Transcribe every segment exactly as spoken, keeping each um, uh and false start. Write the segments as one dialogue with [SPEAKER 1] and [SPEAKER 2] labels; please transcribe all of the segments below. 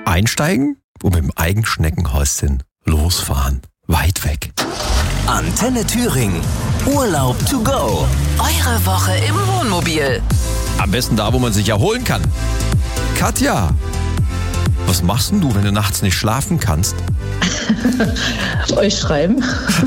[SPEAKER 1] Einsteigen und mit dem Eigenschneckenhäuschen losfahren. Weit weg.
[SPEAKER 2] Antenne Thüringen. Urlaub to go.
[SPEAKER 3] Eure Woche im Wohnmobil.
[SPEAKER 1] Am besten da, wo man sich erholen kann. Katja, was machst denn du, wenn du nachts nicht schlafen kannst?
[SPEAKER 4] Euch schreiben.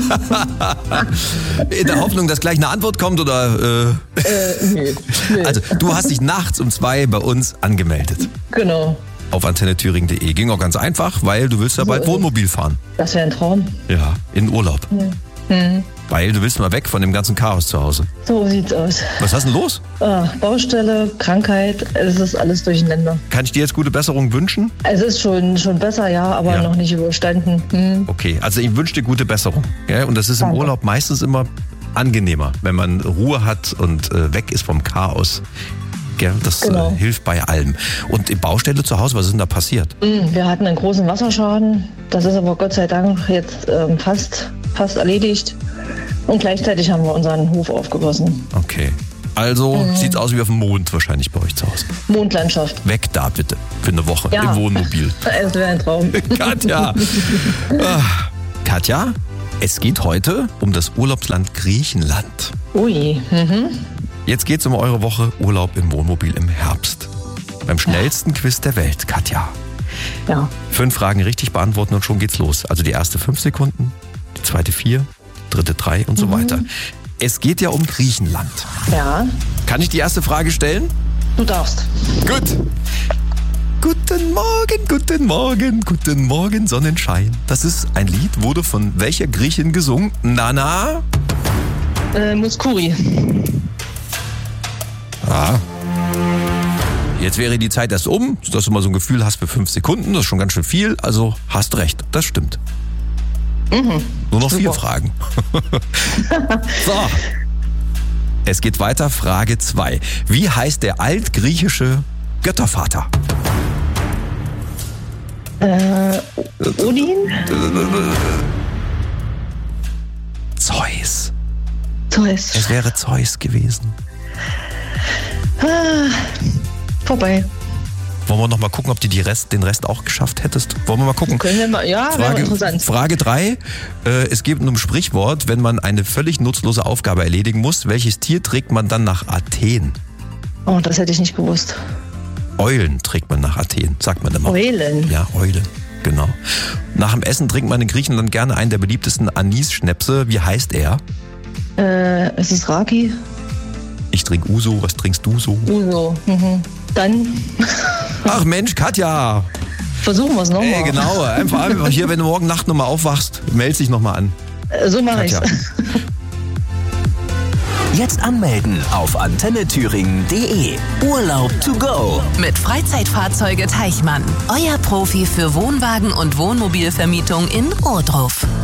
[SPEAKER 1] In der Hoffnung, dass gleich eine Antwort kommt, oder? Äh?
[SPEAKER 4] Äh, nee, nee.
[SPEAKER 1] Also, du hast dich nachts um zwei bei uns angemeldet.
[SPEAKER 4] Genau.
[SPEAKER 1] Auf antenne thüringen punkt de. Ging auch ganz einfach, weil du willst ja bald
[SPEAKER 4] So,
[SPEAKER 1] Wohnmobil fahren.
[SPEAKER 4] Das wäre ein Traum.
[SPEAKER 1] Ja, in Urlaub.
[SPEAKER 4] Hm.
[SPEAKER 1] Weil du willst mal weg von dem ganzen Chaos zu Hause.
[SPEAKER 4] So sieht's aus.
[SPEAKER 1] Was hast denn los?
[SPEAKER 4] Ah, Baustelle, Krankheit, es ist alles durcheinander.
[SPEAKER 1] Kann ich dir jetzt gute Besserung wünschen?
[SPEAKER 4] Es ist schon, schon besser, ja, aber
[SPEAKER 1] Ja.
[SPEAKER 4] noch nicht überstanden. Hm.
[SPEAKER 1] Okay, also ich wünsche dir gute Besserung. Gell? Und das ist im
[SPEAKER 4] Danke.
[SPEAKER 1] Urlaub meistens immer angenehmer, wenn man Ruhe hat und äh, weg ist vom Chaos. Gell? Das
[SPEAKER 4] Genau.
[SPEAKER 1] äh, hilft bei allem. Und die Baustelle zu Hause, was ist denn da passiert?
[SPEAKER 4] Hm, Wir hatten einen großen Wasserschaden. Das ist aber Gott sei Dank jetzt ähm, fast, fast erledigt. Und gleichzeitig haben wir unseren Hof aufgegossen.
[SPEAKER 1] Okay. Also
[SPEAKER 4] Mhm.
[SPEAKER 1] sieht's aus wie auf dem Mond wahrscheinlich bei euch zu Hause.
[SPEAKER 4] Mondlandschaft.
[SPEAKER 1] Weg da bitte, für eine Woche
[SPEAKER 4] Ja.
[SPEAKER 1] im Wohnmobil.
[SPEAKER 4] Es wäre ein Traum.
[SPEAKER 1] Katja. Ah. Katja, es geht heute um das Urlaubsland Griechenland.
[SPEAKER 4] Ui. Mhm.
[SPEAKER 1] Jetzt geht's um eure Woche Urlaub im Wohnmobil im Herbst. Beim schnellsten Quiz der Welt, Katja.
[SPEAKER 4] Ja.
[SPEAKER 1] Fünf Fragen richtig beantworten und schon geht's los. Also die erste fünf Sekunden, die zweite vier, dritte drei und so weiter. Es geht ja um Griechenland.
[SPEAKER 4] Ja.
[SPEAKER 1] Kann ich die erste Frage stellen?
[SPEAKER 4] Du darfst.
[SPEAKER 1] Gut. Guten Morgen, guten Morgen, guten Morgen, Sonnenschein. Das ist ein Lied, wurde von welcher Griechin gesungen? Nana?
[SPEAKER 4] Äh, Muskuri.
[SPEAKER 1] Ja. Jetzt wäre die Zeit erst um, dass du mal so ein Gefühl hast für fünf Sekunden. Das ist schon ganz schön viel, also hast recht. Das stimmt.
[SPEAKER 4] Mhm.
[SPEAKER 1] Nur noch vier
[SPEAKER 4] Super.
[SPEAKER 1] Fragen. So. Es geht weiter. Frage zwei. Wie heißt der altgriechische Göttervater?
[SPEAKER 4] Äh, Odin?
[SPEAKER 1] Zeus.
[SPEAKER 4] Zeus.
[SPEAKER 1] Es wäre Zeus gewesen.
[SPEAKER 4] Ah, vorbei.
[SPEAKER 1] Wollen wir noch mal gucken, ob du die Rest, den Rest auch geschafft hättest? Wollen wir mal gucken?
[SPEAKER 4] Können wir mal, ja, wäre
[SPEAKER 1] Frage,
[SPEAKER 4] interessant.
[SPEAKER 1] Frage drei. Äh, es gibt ein Sprichwort, wenn man eine völlig nutzlose Aufgabe erledigen muss, welches Tier trägt man dann nach Athen?
[SPEAKER 4] Oh, das hätte ich nicht gewusst.
[SPEAKER 1] Eulen trägt man nach Athen, sagt man immer.
[SPEAKER 4] Eulen?
[SPEAKER 1] Ja, Eulen, genau. Nach dem Essen trinkt man in Griechenland gerne einen der beliebtesten Anis-Schnäpse. Wie heißt er?
[SPEAKER 4] Äh, es ist Raki.
[SPEAKER 1] Ich trinke Uso, was trinkst du so?
[SPEAKER 4] Uso. Mhm. Dann
[SPEAKER 1] Ach Mensch, Katja!
[SPEAKER 4] versuchen wir es nochmal.
[SPEAKER 1] Ey, genau, einfach, einfach hier, wenn du morgen Nacht nochmal aufwachst, melde dich nochmal an.
[SPEAKER 4] Äh, So mache ich
[SPEAKER 1] Katja.
[SPEAKER 2] Jetzt anmelden auf antenne thüringen punkt de. Urlaub to go.
[SPEAKER 3] Mit Freizeitfahrzeuge Teichmann. Euer Profi für Wohnwagen und Wohnmobilvermietung in Ohrdruf.